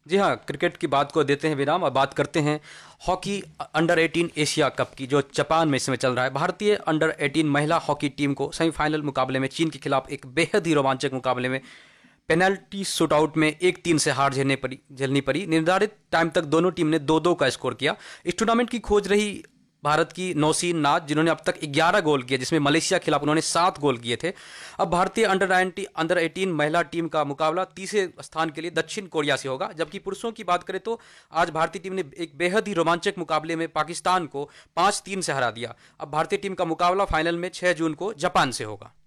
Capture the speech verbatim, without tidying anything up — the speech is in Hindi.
जी हाँ, क्रिकेट की बात को देते हैं विराम और बात करते हैं हॉकी अंडर अठारह एशिया कप की, जो जापान में इस समय चल रहा है। भारतीय अंडर अठारह महिला हॉकी टीम को सेमीफाइनल मुकाबले में चीन के खिलाफ एक बेहद ही रोमांचक मुकाबले में पेनल्टी शूटआउट में एक तीन से हार झेलने पड़ी झेलनी पड़ी। निर्धारित टाइम तक दोनों टीम ने दो दो का स्कोर किया। इस टूर्नामेंट की खोज रही भारत की नौसीन नाज, जिन्होंने अब तक ग्यारह गोल किए, जिसमें मलेशिया के खिलाफ उन्होंने सात गोल किए थे। अब भारतीय अंडर नाइनटी अंडर अठारह महिला टीम का मुकाबला तीसरे स्थान के लिए दक्षिण कोरिया से होगा। जबकि पुरुषों की बात करें तो आज भारतीय टीम ने एक बेहद ही रोमांचक मुकाबले में पाकिस्तान को पांच तीन से हरा दिया। अब भारतीय टीम का मुकाबला फाइनल में छह जून को जापान से होगा।